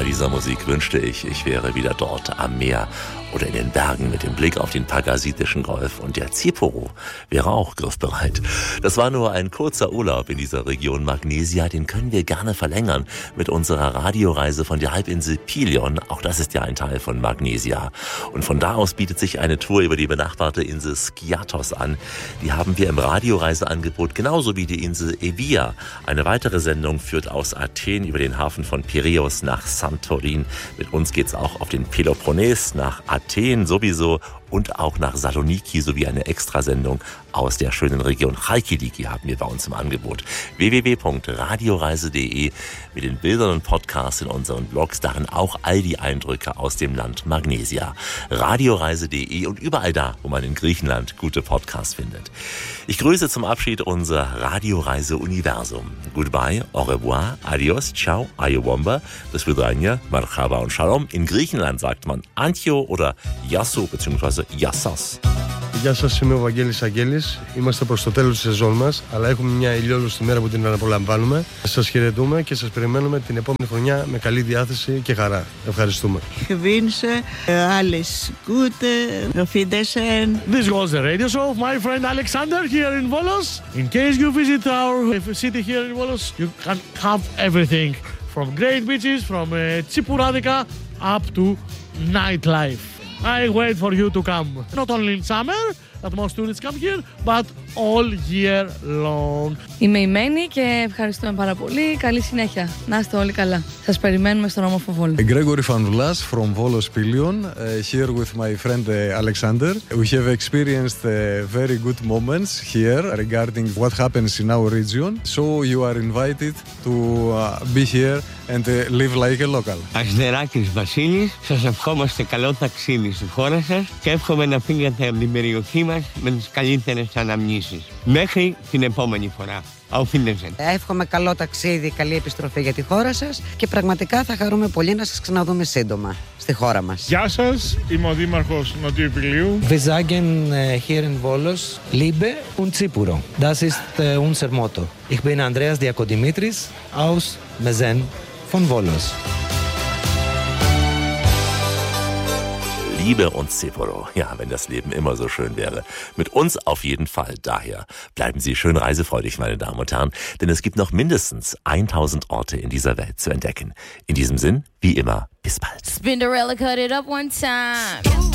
dieser Musik wünschte ich wäre wieder dort am Meer oder in den Bergen mit dem Blick auf den Pagasitischen Golf, und der Tsipuro wäre auch griffbereit. Das war nur ein kurzer Urlaub in dieser Region Magnesia, den können wir gerne verlängern mit unserer Radioreise von der Halbinsel Pilion. Auch das ist ja ein Teil von Magnesia. Und von da aus bietet sich eine Tour über die benachbarte Insel Skiathos an. Die haben wir im Radioreiseangebot, genauso wie die Insel Evia. Eine weitere Sendung führt aus Athen über den Hafen von Piräus nach Santorin. Mit uns geht's auch auf den Peloponnes, nach Athen sowieso und auch nach Saloniki, sowie eine Extrasendung aus der schönen Region Chalkidiki haben wir bei uns im Angebot. www.radioreise.de mit den Bildern und Podcasts in unseren Blogs, darin auch all die Eindrücke aus dem Land Magnesia. Radioreise.de und überall da, wo man in Griechenland gute Podcasts findet. Ich grüße zum Abschied unser Radioreise-Universum. Goodbye, au revoir, adios, ciao, ayowomba, do svidania, marhaba und shalom. In Griechenland sagt man Antio oder Yassou bzw. Yassas. Γεια σας, είμαι ο Βαγγέλης Αγγέλης. Είμαστε προς το τέλος της σεζόν μας, αλλά έχουμε μια ηλιόλουστη μέρα που την απολαμβάνουμε. Σας χαιρετούμε και σας περιμένουμε την επόμενη χρονιά με καλή διάθεση και χαρά. Ευχαριστούμε. Gewünsche alles Gute, auf Wiedersehen. This was the radio show of my friend Alexander here in Volos. In case you visit our city here in Volos, you can have everything from great beaches, from Tsipouradica up to nightlife. I wait for you to come. Not only in summer, that most tourists come here, but all year long. Είμαι η Μένη και ευχαριστούμε πάρα πολύ. Καλή συνέχεια. Να είστε όλοι καλά. Σας περιμένουμε στον όμορφο Βόλο. Gregory Fanvoulas from Volos Pilion, here with my friend Alexander. We have experienced very good moments here regarding what happens in our region. So you are invited to be here and live like a local. Ασδεράκης Βασίλης, σας ευχόμαστε καλό ταξίδι στη χώρα σας και εύχομαι να φύγετε από την περιοχή μας με τις καλύτερες αναμνήσεις. Μέχρι την επόμενη φορά. Auf Wiedersehen. Εύχομαι καλό ταξίδι, καλή επιστροφή για τη χώρα σας και πραγματικά θα χαρούμε πολύ να σας ξαναδούμε σύντομα στη χώρα μας. Γεια σας, είμαι ο Δήμαρχος Νοτιού Υπηλίου. Wir sagen hier in Volos Liebe und Tsipuro. Das ist unser Motto. Ich bin Andreas Diakodimitris aus Mezen von Volos. Liebe und Tsipuro. Ja, wenn das Leben immer so schön wäre. Mit uns auf jeden Fall. Daher bleiben Sie schön reisefreudig, meine Damen und Herren, denn es gibt noch mindestens 1000 Orte in dieser Welt zu entdecken. In diesem Sinn, wie immer, bis bald. Spinderella cut it up one time.